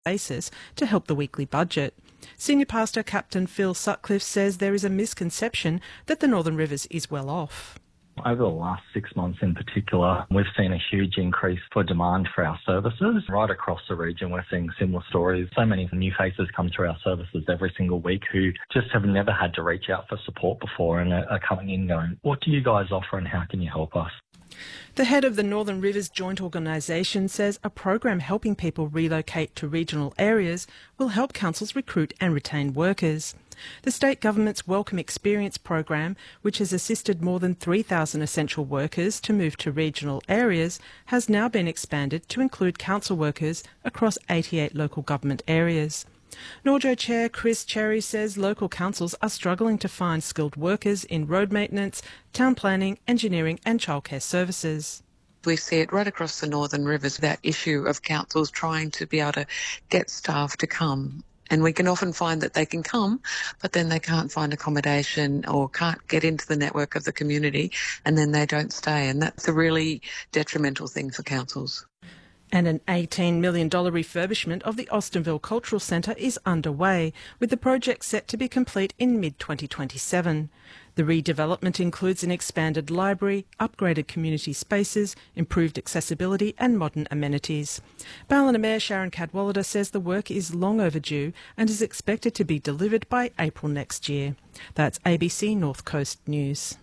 basis to help the weekly budget. Senior Pastor Captain Phil Sutcliffe says there is a misconception that the Northern Rivers is well off. Over the last 6 months in particular, we've seen a huge increase for demand for our services. Right across the region, we're seeing similar stories. So many new faces come through our services every single week who just have never had to reach out for support before and are coming in going, what do you guys offer and how can you help us? The head of the Northern Rivers Joint Organisation says a program helping people relocate to regional areas will help councils recruit and retain workers. The state government's Welcome Experience program, which has assisted more than 3,000 essential workers to move to regional areas, has now been expanded to include council workers across 88 local government areas. Norjo Chair Chris Cherry says local councils are struggling to find skilled workers in road maintenance, town planning, engineering and childcare services. We see it right across the Northern Rivers, that issue of councils trying to be able to get staff to come. And we can often find that they can come, but then they can't find accommodation or can't get into the network of the community, and then they don't stay. And that's a really detrimental thing for councils. And an $18 million refurbishment of the Austinville Cultural Centre is underway, with the project set to be complete in mid-2027. The redevelopment includes an expanded library, upgraded community spaces, improved accessibility and modern amenities. Ballina Mayor Sharon Cadwallader says the work is long overdue and is expected to be delivered by April next year. That's ABC North Coast News.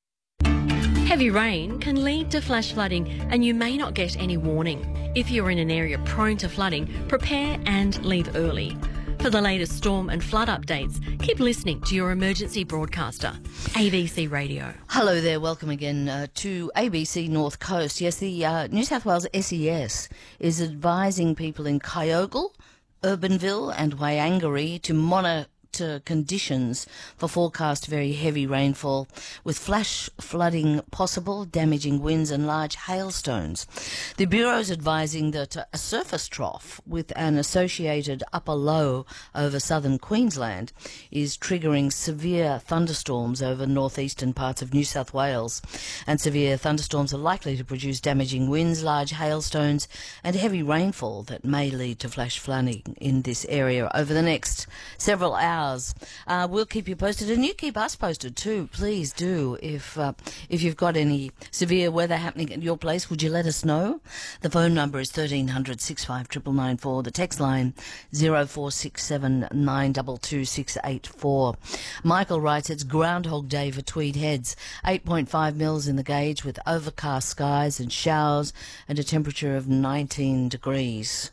Heavy rain can lead to flash flooding and you may not get any warning. If you're in an area prone to flooding, prepare and leave early. For the latest storm and flood updates, keep listening to your emergency broadcaster, ABC Radio. Hello there, welcome again to ABC North Coast. Yes, the New South Wales SES is advising people in Kyogle, Urbanville and Wyangaree to monitor conditions for forecast very heavy rainfall with flash flooding possible, damaging winds and large hailstones. The Bureau is advising that a surface trough with an associated upper low over southern Queensland is triggering severe thunderstorms over northeastern parts of New South Wales, and severe thunderstorms are likely to produce damaging winds, large hailstones and heavy rainfall that may lead to flash flooding in this area over the next several hours. We'll keep you posted, and you keep us posted too. Please do. If you've got any severe weather happening at your place, would you let us know? The phone number is 1300 65 994. The text line 0467 922 684. Michael writes, it's Groundhog Day for Tweed Heads. 8.5 mils in the gauge with overcast skies and showers and a temperature of 19 degrees.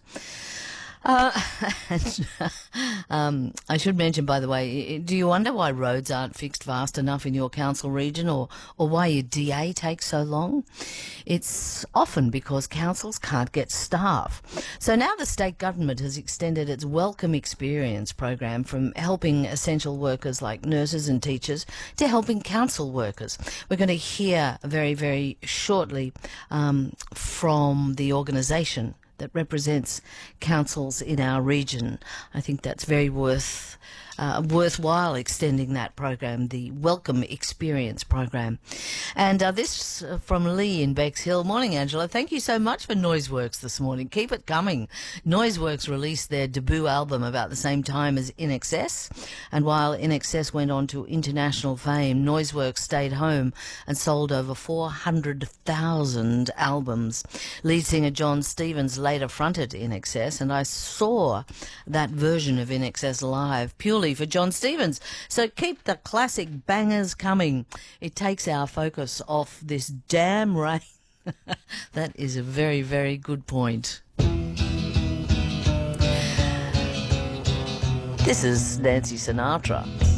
I should mention, by the way, do you wonder why roads aren't fixed fast enough in your council region, or why your DA takes so long? It's often because councils can't get staff. So now the state government has extended its Welcome Experience program from helping essential workers like nurses and teachers to helping council workers. We're going to hear very, very shortly from the organisation that represents councils in our region. I think that's very worthwhile extending that program, the Welcome Experience program. And this from Lee in Bexhill. Morning, Angela. Thank you so much for Noiseworks this morning. Keep it coming. Noiseworks released their debut album about the same time as INXS. And while INXS went on to international fame, Noiseworks stayed home and sold over 400,000 albums. Lead singer John Stevens later fronted INXS, and I saw that version of INXS live purely for John Stevens. So keep the classic bangers coming. It takes our focus off this damn rain. That is a very, very good point. This is Nancy Sinatra.